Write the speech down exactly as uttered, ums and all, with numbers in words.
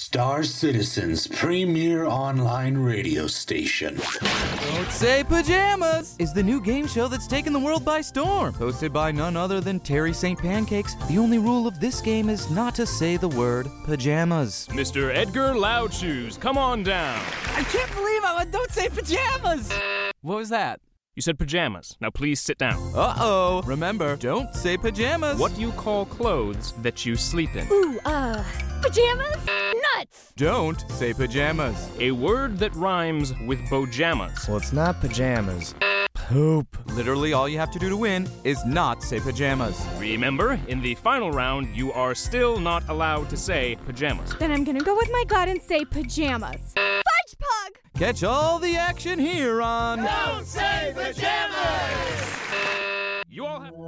Star Citizen's premier online radio station. Don't Say Pajamas is the new game show that's taken the world by storm. Hosted by none other than Terry Saint Pancakes. The only rule of this game is not to say the word pajamas. Mister Edgar Loudshoes, come on down. I can't believe I Don't Say Pajamas! What was that? You said pajamas. Now please sit down. Uh-oh. Remember, don't say pajamas. What do you call clothes that you sleep in? Ooh, uh, pajamas? Nuts! Don't say pajamas. A word that rhymes with bojamas. Well, it's not pajamas. Poop. Literally all you have to do to win is not say pajamas. Remember, in the final round, you are still not allowed to say pajamas. Then I'm gonna go with my gut and say pajamas. Fudge Pug! Catch all the action here on Don't Say Pajamas! You all have...